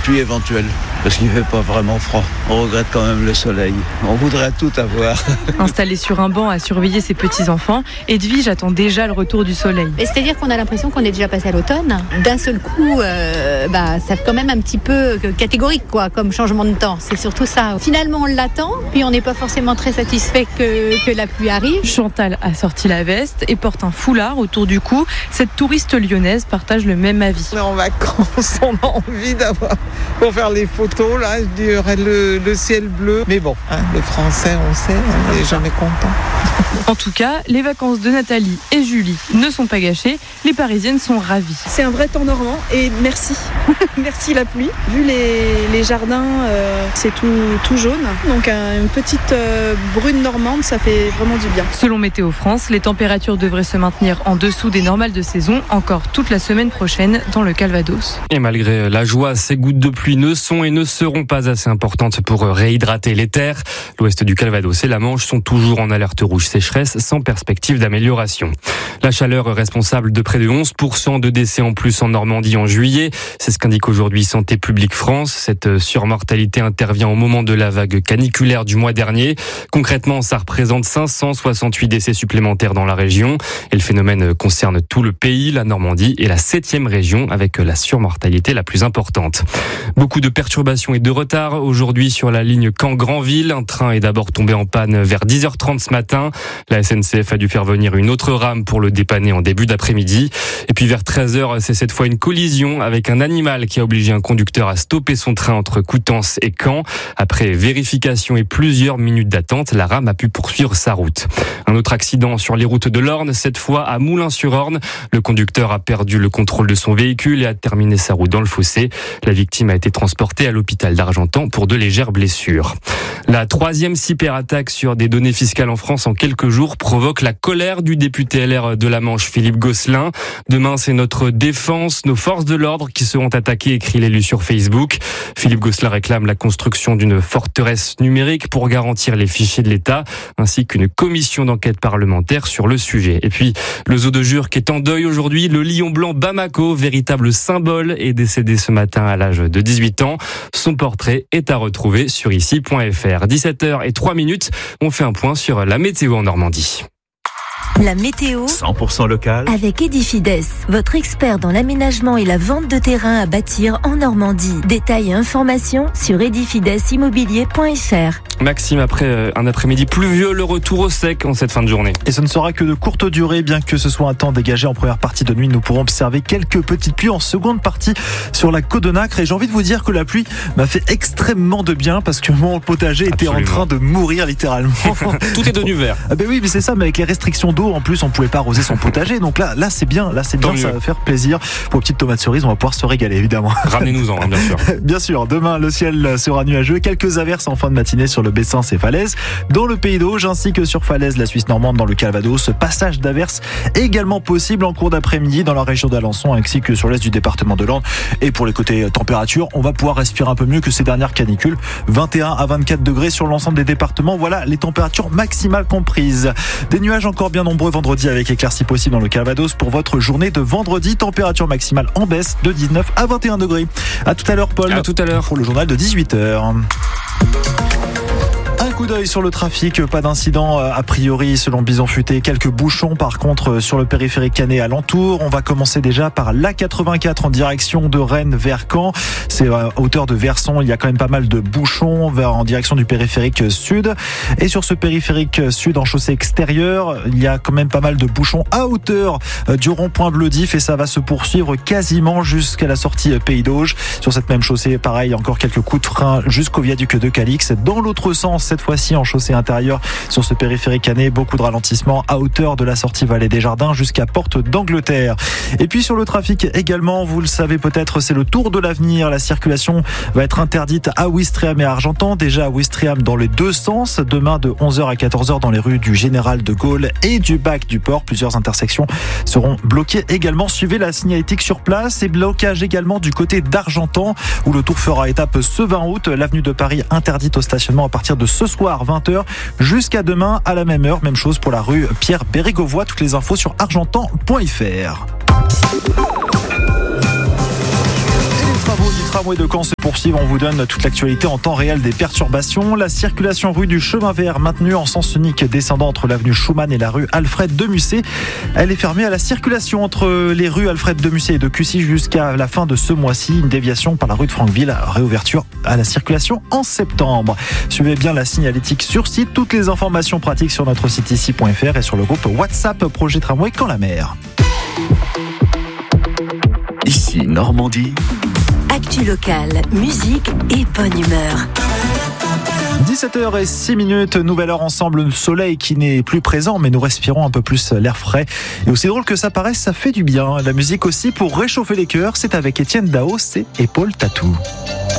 pluie éventuelle, parce qu'il ne fait pas vraiment froid. On regrette quand même le soleil. On voudrait tout avoir. Installée sur un banc à surveiller ses petits-enfants, Edwige attend déjà le retour du soleil. Et c'est-à-dire qu'on a l'impression qu'on est déjà passé à l'automne. D'un seul coup, ça fait quand même un petit peu catégorique, quoi, comme changement de temps. C'est surtout ça. Finalement, on l'attend, puis on n'est pas forcément très satisfait que la pluie arrive. Chantal a sorti la veste et porte un foulard autour du cou. Cette touriste lyonnaise partage le même avis. On est en vacances, on a envie d'avoir, pour faire les photos, là, je dirais le ciel bleu. Mais bon, les Français, on sait, on n'est jamais content. En tout cas, les vacances de Nathalie et Julie ne sont pas gâchées. Les Parisiennes sont ravies. C'est un vrai temps normand et merci. Merci la pluie. Vu les jardins, c'est tout jaune. Donc une petite brune normande, ça fait vraiment du bien. Selon Météo France, les températures devraient se maintenir en dessous des normales de saison encore toute la semaine prochaine dans le Calvados. Et malgré la joie, ces gouttes de pluie ne sont et ne seront pas assez importantes pour réhydrater les terres. L'ouest du Calvados et la Manche sont toujours en alerte rouge sécheresse sans perspective d'amélioration. La chaleur est responsable de près de 11% de décès en plus en Normandie en juillet. C'est ce qu'indique aujourd'hui Santé publique France. Cette surmortalité intervient au moment de la vague caniculaire du mois dernier. Concrètement, ça représente 568 décès supplémentaires dans la région. Et le phénomène concerne tout le pays. La Normandie est la 7e région avec la surmortalité la plus importante. Beaucoup de perturbations et de retard aujourd'hui sur la ligne Caen-Granville. Un train est d'abord tombé en panne vers 10h30 ce matin. La SNCF a dû faire venir une autre rame pour le dépanner en début d'après-midi. Et puis vers 13h, c'est cette fois une collision avec un animal qui a obligé un conducteur à stopper son train entre Coutances et Caen. Après vérification et plusieurs minutes d'attente, la rame a pu poursuivre sa route. Un autre accident sur les routes de l'Orne, cette fois à Moulins-sur-Orne. Le conducteur a perdu le contrôle de son véhicule et a terminé sa route dans le fossé. La victime a été transportée à l'hôpital d'Argentan pour de légères blessures. La 3e cyberattaque sur des données fiscales en France en quelques jours provoque la colère du député LR de la Manche, Philippe Gosselin. Demain, c'est notre défense, nos forces de l'ordre qui seront attaquées, écrit l'élu sur Facebook. Philippe Gosselin réclame la construction d'une forteresse numérique pour garantir les fichiers de l'État, ainsi qu'une commission d'enquête parlementaire sur le sujet. Et puis, le zoo de Jurques est en deuil aujourd'hui. Le lion blanc Bamako, véritable symbole, est décédé ce matin à l'âge de 18 ans. Son portrait est à retrouver sur ici.fr. 17h03, on fait un point sur la météo en Normandie. La météo 100% local avec Edifides, votre expert dans l'aménagement et la vente de terrain à bâtir en Normandie. Détails et informations sur edifidesimmobilier.fr. Maxime, après un après-midi pluvieux, le retour au sec en cette fin de journée. Et ce ne sera que de courte durée, bien que ce soit un temps dégagé en première partie de nuit. Nous pourrons observer quelques petites pluies en seconde partie sur la Côte de Nacre. Et j'ai envie de vous dire que la pluie m'a fait extrêmement de bien parce que mon potager était en train de mourir littéralement. Tout est devenu vert. Ah ben oui, mais c'est ça, mais avec les restrictions d'eau, en plus, on pouvait pas arroser son potager. Donc là c'est bien, ça va faire plaisir. Pour les petites tomates cerises, on va pouvoir se régaler, évidemment. Ramenez-nous-en, bien sûr. Bien sûr, demain, le ciel sera nuageux. Quelques averses en fin de matinée sur le Bessin et Falaises. Dans le Pays d'Auge, ainsi que sur Falaise, la Suisse normande, dans le Calvados, passage d'averses également possible en cours d'après-midi dans la région d'Alençon, ainsi que sur l'est du département de l'Orne. Et pour les côtés température, on va pouvoir respirer un peu mieux que ces dernières canicules. 21 à 24 degrés sur l'ensemble des départements. Voilà les températures maximales comprises. Des nuages encore bien nombreux vendredi avec éclaircies possibles dans le Calvados pour votre journée de vendredi. Température maximale en baisse de 19 à 21 degrés. À tout à l'heure, Paul. À tout à l'heure. Pour le journal de 18h. Un coup d'œil sur le trafic, pas d'incident a priori selon Bison Futé, quelques bouchons par contre sur le périphérique Canet alentour. On va commencer déjà par l'A84 en direction de Rennes vers Caen. C'est à hauteur de Verson, il y a quand même pas mal de bouchons en direction du périphérique sud. Et sur ce périphérique sud en chaussée extérieure, il y a quand même pas mal de bouchons à hauteur du rond-point Bleu-Dif et ça va se poursuivre quasiment jusqu'à la sortie Pays d'Auge. Sur cette même chaussée, pareil, encore quelques coups de frein jusqu'au viaduc de Calix. Dans l'autre sens, cette fois-ci en chaussée intérieure sur ce périphérique Canet, beaucoup de ralentissements à hauteur de la sortie Vallée des Jardins jusqu'à Porte d'Angleterre. Et puis sur le trafic également, vous le savez peut-être, c'est le tour de l'avenir. La circulation va être interdite à Ouistreham et à Argentan. Déjà à Ouistreham dans les deux sens. Demain de 11h à 14h dans les rues du Général de Gaulle et du Bac du Port. Plusieurs intersections seront bloquées également. Suivez la signalétique sur place et blocage également du côté d'Argentan où le tour fera étape ce 20 août. L'avenue de Paris interdite au stationnement à partir de ce soir 20h jusqu'à demain à la même heure. Même chose pour la rue Pierre Bérégovoy. Toutes les infos sur argentan.fr. travaux du tramway de Caen se poursuivent. On vous donne toute l'actualité en temps réel des perturbations. La circulation rue du Chemin Vert maintenue en sens unique descendant entre l'avenue Schumann et la rue Alfred de Musset. Elle est fermée à la circulation entre les rues Alfred de Musset et de Cussy jusqu'à la fin de ce mois-ci. Une déviation par la rue de Franqueville. Réouverture à la circulation en septembre. Suivez bien la signalétique sur site. Toutes les informations pratiques sur notre site ici.fr et sur le groupe WhatsApp Projet Tramway Caen la Mer. Ici Normandie. Actu locale, musique et bonne humeur. 17h06, nouvelle heure ensemble, le soleil qui n'est plus présent, mais nous respirons un peu plus l'air frais. Et aussi drôle que ça paraisse, ça fait du bien. La musique aussi pour réchauffer les cœurs, c'est avec Étienne Dao, c'est Épaule Tatou.